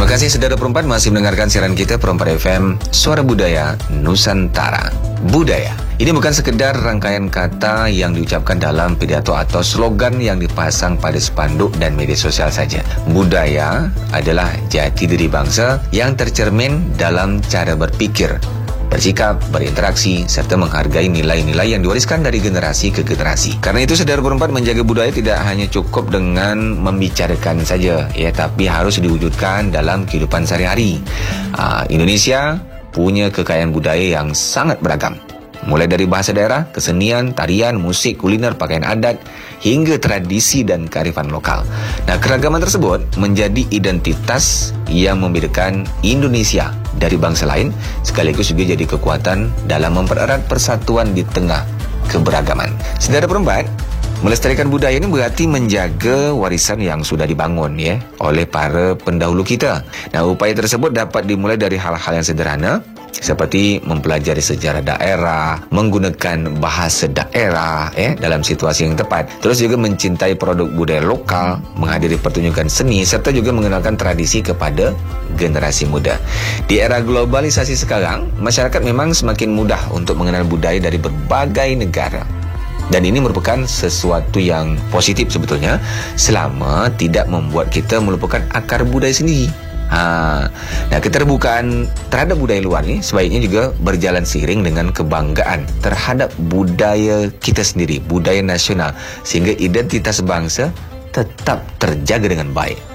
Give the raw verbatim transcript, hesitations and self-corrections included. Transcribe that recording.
Terima kasih saudara perempat masih mendengarkan siaran kita Perempat F M, Suara Budaya Nusantara. Budaya ini bukan sekedar rangkaian kata yang diucapkan dalam pidato atau slogan yang dipasang pada spanduk dan media sosial saja. Budaya adalah jati diri bangsa yang tercermin dalam cara berpikir, bersikap, berinteraksi, serta menghargai nilai-nilai yang diwariskan dari generasi ke generasi. Karena itu, saudara perempat, menjaga budaya tidak hanya cukup dengan membicarakan saja, ya, tapi harus diwujudkan dalam kehidupan sehari-hari. Uh, Indonesia punya kekayaan budaya yang sangat beragam. Mulai dari bahasa daerah, kesenian, tarian, musik, kuliner, pakaian adat, hingga tradisi dan kearifan lokal. Nah, keragaman tersebut menjadi identitas yang membedakan Indonesia dari bangsa lain, sekaligus juga jadi kekuatan dalam mempererat persatuan di tengah keberagaman. Saudara perempat, melestarikan budaya ini berarti menjaga warisan yang sudah dibangun, ya, oleh para pendahulu kita. Nah, upaya tersebut dapat dimulai dari hal-hal yang sederhana, seperti mempelajari sejarah daerah, menggunakan bahasa daerah eh, dalam situasi yang tepat. Terus juga mencintai produk budaya lokal, menghadiri pertunjukan seni, serta juga mengenalkan tradisi kepada generasi muda. Di era globalisasi sekarang, masyarakat memang semakin mudah untuk mengenal budaya dari berbagai negara. Dan ini merupakan sesuatu yang positif sebetulnya, selama tidak membuat kita melupakan akar budaya sendiri. Ha. Nah, keterbukaan terhadap budaya luar ni sebaiknya juga berjalan seiring dengan kebanggaan terhadap budaya kita sendiri, budaya nasional, sehingga identitas bangsa tetap terjaga dengan baik.